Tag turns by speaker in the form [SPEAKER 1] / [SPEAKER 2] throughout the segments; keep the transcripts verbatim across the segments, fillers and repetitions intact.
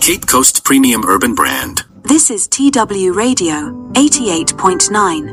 [SPEAKER 1] Cape Coast Premium Urban Brand.
[SPEAKER 2] This is T W Radio, eighty-eight point nine.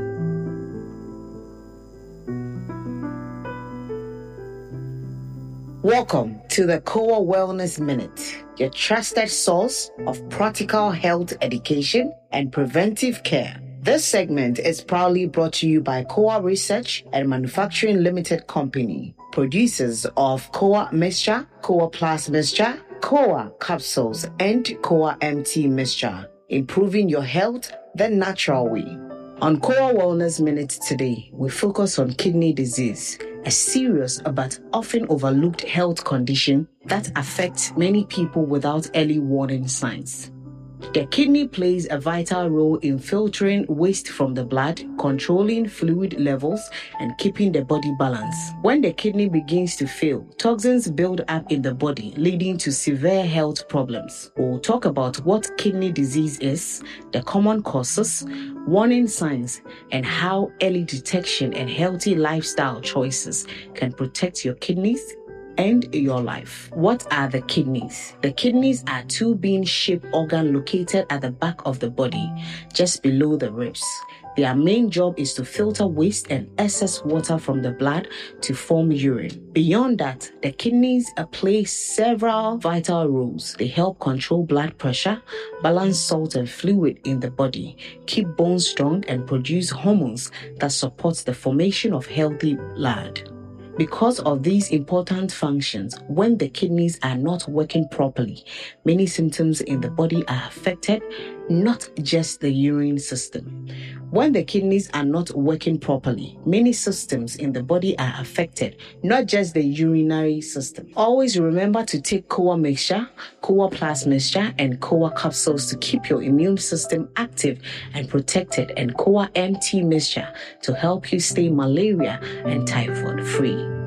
[SPEAKER 3] Welcome to the Kowa Wellness Minute, your trusted source of practical health education and preventive care. This segment is proudly brought to you by Kowa Research and Manufacturing Limited Company, producers of Kowa Mixture, Kowa Plus Mixture, Kowa Capsules, and Kowa M T Mixture, improving your health the natural way. On Kowa Wellness Minute today, we focus on kidney disease, a serious but often overlooked health condition that affects many people without early warning signs. The kidney plays a vital role in filtering waste from the blood, controlling fluid levels, and keeping the body balanced. When the kidney begins to fail, toxins build up in the body, leading to severe health problems. We'll talk about what kidney disease is, the common causes, warning signs, and how early detection and healthy lifestyle choices can protect your kidneys and your life. What are the kidneys? The kidneys are two bean-shaped organs located at the back of the body, just below the ribs. Their main job is to filter waste and excess water from the blood to form urine. Beyond that, the kidneys play several vital roles. They help control blood pressure, balance salt and fluid in the body, keep bones strong, and produce hormones that support the formation of healthy blood. Because of these important functions, when the kidneys are not working properly, many symptoms in the body are affected, not just the urine system. When the kidneys are not working properly, many systems in the body are affected, not just the urinary system. Always remember to take Kowa Mixture, Kowa Plus Mixture, and Kowa Capsules to keep your immune system active and protected, and Kowa M T Mixture to help you stay malaria and typhoid free.